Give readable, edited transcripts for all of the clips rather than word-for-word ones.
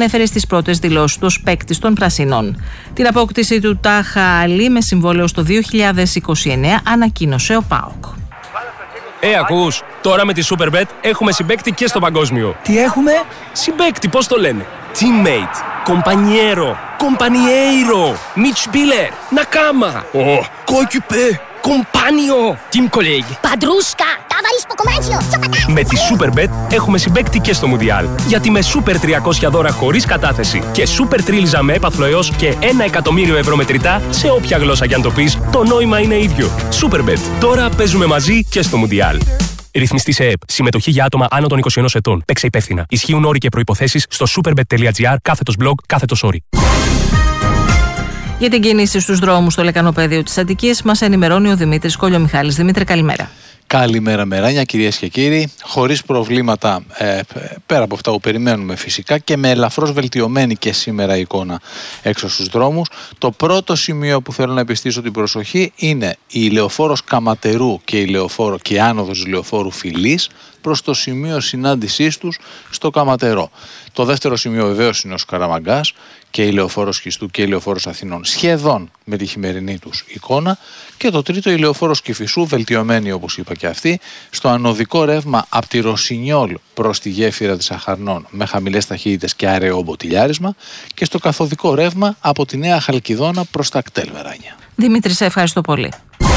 ανέφερε στις πρώτες δηλώσεις του ως παίκτης των Πρασινών. Την απόκτηση του Τάχα Αλή με συμβόλαιο στο 2029 ανακοίνωσε ο ΠΑΟΚ. Ακούς, τώρα με τη Superbet έχουμε συμπαίκτη και στο παγκόσμιο. Τι έχουμε? Συμπαίκτη, πώς το λένε? Teammate, compañero, compañeiro, Mitspieler, Nakama, coéquipier, compagno, team colleague, Padrusca, ταβαρίσκο κομμάτσιο, Με τη Superbet έχουμε συμπαίκτη και στο Μουντιάλ. Γιατί με Super 300 δώρα χωρίς κατάθεση και Super Τρίλιζα με έπαθλο έως και 1 εκατομμύριο ευρώ μετρητά, σε όποια γλώσσα κι αν το πεις, το νόημα είναι ίδιο. Superbet. Τώρα παίζουμε μαζί και στο Μουντιάλ. Ρυθμιστή σε ΕΕΠ. Συμμετοχή για άτομα άνω των 21 ετών. Παίξε υπεύθυνα. Ισχύουν όροι και προϋποθέσεις στο superbet.gr/blog/story. Για την κίνηση στους δρόμους στο λεκανοπέδιο της Αττικής μας ενημερώνει ο Δημήτρης Κολιομιχάλης. Δημήτρη, καλημέρα. Καλημέρα Μεράνια, κυρίες και κύριοι. Χωρίς προβλήματα, πέρα από αυτά που περιμένουμε φυσικά, και με ελαφρώς βελτιωμένη και σήμερα εικόνα έξω στους δρόμους. Το πρώτο σημείο που θέλω να επιστήσω την προσοχή είναι η λεωφόρος Καματερού και η άνοδος λεωφόρου Φιλής προς το σημείο συνάντησής τους στο Καματερό. Το δεύτερο σημείο βεβαίως είναι ο Σκαραμαγκάς και η λεωφόρος Χιστού και η λεωφόρος Αθηνών σχεδόν με τη χειμερινή τους εικόνα. Και το τρίτο, η λεωφόρος Κηφισού, βελτιωμένη όπως είπα και αυτή, στο ανωδικό ρεύμα από τη Ρωσινιόλ προς τη γέφυρα της Αχαρνών με χαμηλές ταχύτητες και αραιό μποτιλιάρισμα, και στο καθοδικό ρεύμα από τη Νέα Χαλκιδόνα προς τα κτέλ, Μεράνια. Δημήτρη, σε ευχαριστώ πολύ.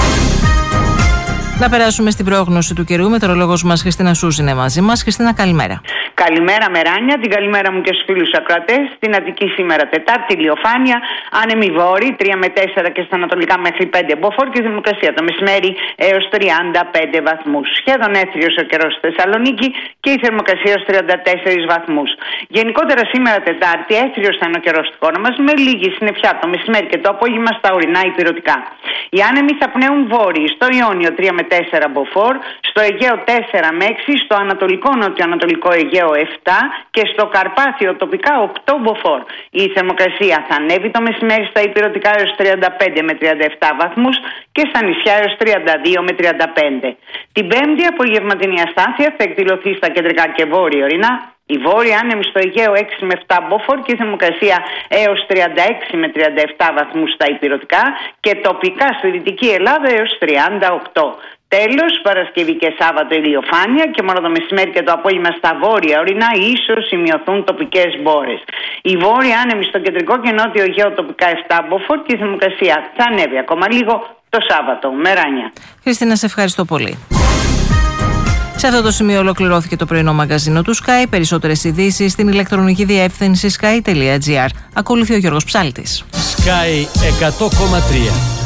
Να περάσουμε στην πρόγνωση του καιρού. Μετεωρολόγος μας Χριστίνα Σούζη είναι μαζί μας. Χριστίνα, καλημέρα. Καλημέρα Μεράνια, την καλημέρα μου και στους φίλους ακροατές. Στην Αττική σήμερα Τετάρτη, ηλιοφάνεια, άνεμοι βόρειοι 3 με 4 και στα ανατολικά μέχρι 5 μποφόρ και θερμοκρασία το μεσημέρι έως 35 βαθμούς. Σχεδόν έθριος ο καιρός στη Θεσσαλονίκη και η θερμοκρασία ως 34 βαθμούς. Γενικότερα σήμερα Τετάρτη έθριος θα είναι ο καιρός στη χώρα μας με λίγη συννεφιά το μεσημέρι και το απόγευμα στα ορεινά υπηρετικά. Οι άνεμοι θα πνέουν βόρειοι στο Ιόνιο 3 με 4 μποφόρ, στο Αιγαίο 4 με 6, στο ανατολικό νοτιοανατολικό Αιγαίο 7 και στο Καρπάθιο τοπικά 8 μποφόρ. Η θερμοκρασία θα ανέβει το μεσημέρι στα υπηρετικά έως 35 με 37 βαθμούς και στα νησιά έως 32 με 35. Την Πέμπτη απογευματινή αστάθεια θα εκδηλωθεί στα κεντρικά και βόρεια ορεινά. Η βόρεια άνεμη στο Αιγαίο 6 με 7 μποφόρ και η θερμοκρασία έως 36 με 37 βαθμούς στα υπηρετικά και τοπικά στη Δυτική Ελλάδα έως 38. Τέλος, Παρασκευή και Σάββατο ηλιοφάνεια και μόνο το μεσημέρι και το απόγευμα στα βόρεια ορεινά ίσως σημειωθούν τοπικές μπόρες. Η βόρεια άνεμη στο κεντρικό και νότιο Αιγαίο τοπικά 7 μποφόρ και η θερμοκρασία θα ανέβει ακόμα λίγο το Σάββατο. Μεράνια. Χριστίνα, σε ευχαριστώ πολύ. Σε αυτό το σημείο ολοκληρώθηκε το πρωινό μαγκαζίνο του Sky. Περισσότερες ειδήσεις στην ηλεκτρονική διεύθυνση sky.gr. Ακολουθεί ο Γιώργος Ψάλτης. Sky 100,3.